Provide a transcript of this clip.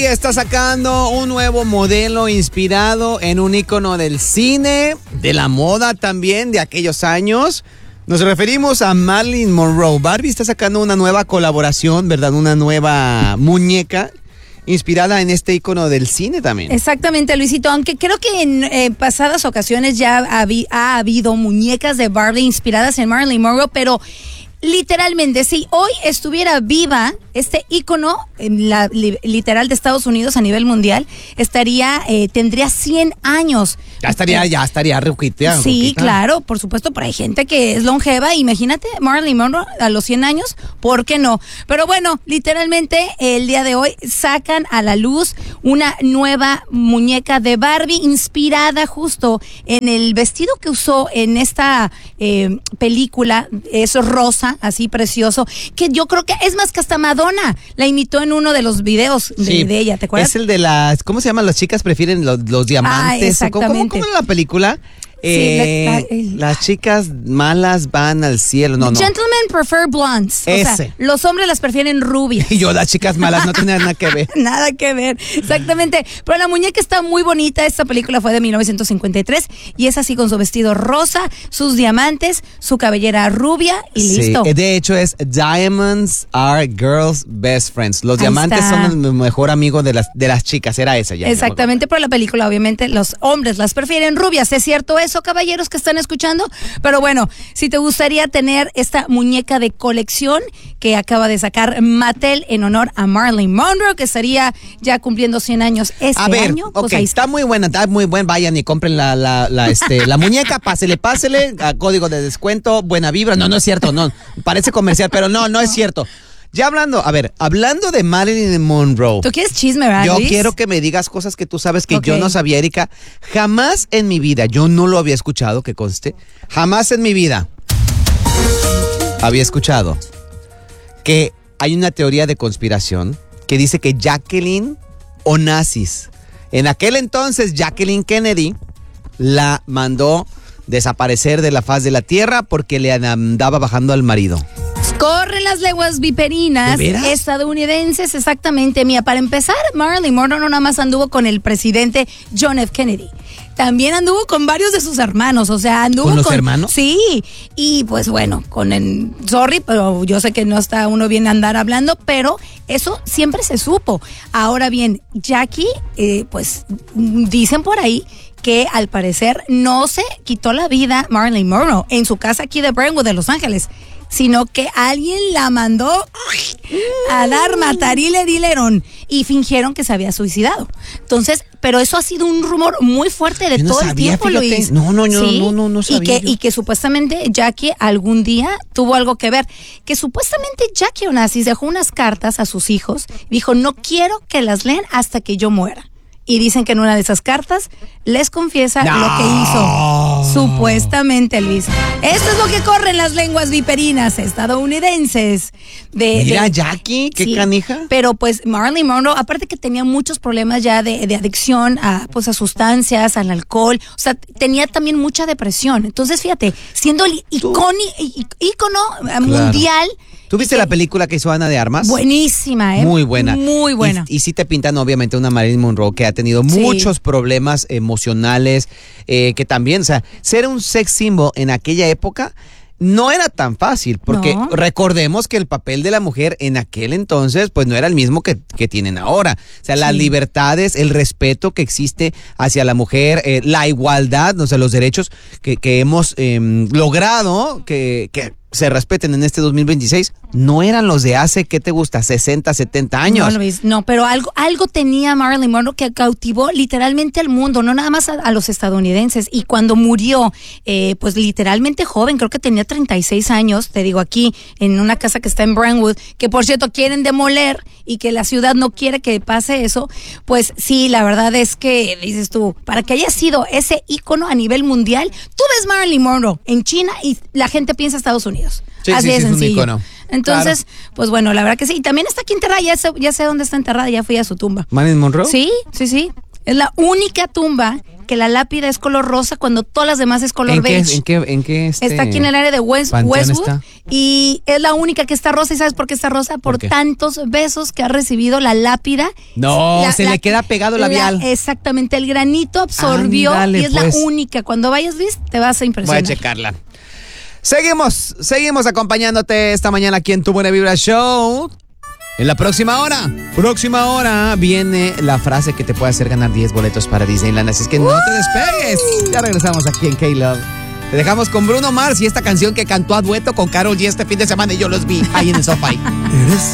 Barbie está sacando un nuevo modelo inspirado en un ícono del cine, de la moda también, de aquellos años. Nos referimos a Marilyn Monroe. Barbie está sacando una nueva colaboración, ¿verdad? Una nueva muñeca inspirada en este ícono del cine también. Exactamente, Luisito, aunque creo que en pasadas ocasiones ya ha habido muñecas de Barbie inspiradas en Marilyn Monroe, pero literalmente, si hoy estuviera viva este ícono literal de Estados Unidos a nivel mundial, tendría 100 años. Ya estaría ruquita. Sí, claro, por supuesto, pero hay gente que es longeva. Imagínate, Marilyn Monroe a los 100 años, ¿por qué no? Pero bueno, literalmente el día de hoy sacan a la luz una nueva muñeca de Barbie inspirada justo en el vestido que usó en esta película, es rosa, así precioso, que yo creo que es más que hasta Madonna la imitó en uno de los videos de ella, ¿te acuerdas? Es el de ¿cómo se llama? Las chicas prefieren los diamantes. Exactamente. ¿Cómo era la película? Las chicas malas van al cielo. No. Gentlemen prefer blondes. O sea, los hombres las prefieren rubias. Y yo, las chicas malas no tienen nada que ver. Nada que ver, exactamente. Pero la muñeca está muy bonita. Esta película fue de 1953 y es así con su vestido rosa, sus diamantes, su cabellera rubia y listo. De hecho es Diamonds are girls' best friends. Los diamantes son el mejor amigo de las chicas. Era esa ya. Exactamente, pero la película obviamente los hombres las prefieren rubias. ¿Es cierto eso, caballeros que están escuchando? Pero bueno, si te gustaría tener esta muñeca de colección que acaba de sacar Mattel en honor a Marilyn Monroe, que estaría ya cumpliendo 100 años año. Pues ahí está muy buena, vayan y compren la muñeca, pásele, a código de descuento, buena vibra. No es cierto, no, parece comercial, pero no es cierto. Ya hablando de Marilyn Monroe. ¿Tú quieres chisme, verdad, Yo Luis? quiero que me digas cosas que tú sabes que yo no sabía, Erika. Jamás en mi vida, yo no lo había escuchado, que conste. Jamás en mi vida había escuchado que hay una teoría de conspiración que dice que Jacqueline Onassis, en aquel entonces Jacqueline Kennedy, la mandó desaparecer de la faz de la tierra porque le andaba bajando al marido. Corren las lenguas viperinas estadounidenses, exactamente. Mira, para empezar, Marilyn Monroe no nada más anduvo con el presidente John F. Kennedy. También anduvo con varios de sus hermanos, o sea, anduvo ¿Con los hermanos? Sí, y pues bueno, sorry, pero yo sé que no está uno bien andar hablando, pero eso siempre se supo. Ahora bien, Jackie, pues dicen por ahí que al parecer no se quitó la vida Marilyn Monroe en su casa aquí de Brentwood, de Los Ángeles, sino que alguien la mandó a dar matarile dilerón y fingieron que se había suicidado. Entonces, pero eso ha sido un rumor muy fuerte de todo el tiempo, fíjate. Luis. No sabía. Y que supuestamente Jackie algún día tuvo algo que ver. Que supuestamente Jackie Onassis dejó unas cartas a sus hijos. Dijo, no quiero que las lean hasta que yo muera. Y dicen que en una de esas cartas les confiesa lo que hizo. Supuestamente, Luis. Esto es lo que corren las lenguas viperinas estadounidenses. Mira, Jackie, qué canija. Pero pues Marilyn Monroe, aparte que tenía muchos problemas ya de adicción a sustancias, al alcohol. O sea, tenía también mucha depresión. Entonces, fíjate, siendo el ícono mundial. ¿Tú viste la película que hizo Ana de Armas? Buenísima, Muy buena. Muy buena. Y sí te pintan obviamente una Marilyn Monroe que ha tenido muchos problemas emocionales, que también, o sea, ser un sex symbol en aquella época no era tan fácil, porque recordemos que el papel de la mujer en aquel entonces pues no era el mismo que tienen ahora. O sea, las libertades, el respeto que existe hacia la mujer, la igualdad, o sea, los derechos que hemos logrado que se respeten en este 2026, no eran los de hace, ¿qué te gusta? 60, 70 años. No, Luis, no, pero algo tenía Marilyn Monroe que cautivó literalmente al mundo, no nada más a los estadounidenses. Y cuando murió, pues literalmente joven, creo que tenía 36 años, te digo, aquí en una casa que está en Brentwood, que por cierto quieren demoler y que la ciudad no quiere que pase eso, pues sí, la verdad es que, dices tú, para que haya sido ese ícono a nivel mundial, tú ves Marilyn Monroe en China y la gente piensa Estados Unidos. Sí, así sí, de sí, sencillo. es un ícono. Entonces, pues bueno, la verdad que sí. Y también está aquí enterrada, ya sé dónde está enterrada, ya fui a su tumba. ¿Marilyn Monroe? Sí. Es la única tumba que la lápida es color rosa cuando todas las demás es color beige. ¿En qué está aquí en el área de Westwood está? Y es la única que está rosa. ¿Y sabes por qué está rosa? Por tantos besos que ha recibido la lápida. No, le queda pegado el labial. Exactamente, el granito absorbió. Ándale, y es pues la única. Cuando vayas, Luis, te vas a impresionar. Voy a checarla. Seguimos acompañándote esta mañana aquí en Tu Buena Vibra Show. En la próxima hora viene la frase que te puede hacer ganar 10 boletos para Disneyland, así es que no te despegues. Ya regresamos aquí en K-Love. Te dejamos con Bruno Mars y esta canción que cantó a dueto con Karol G este fin de semana y yo los vi ahí en el sofá.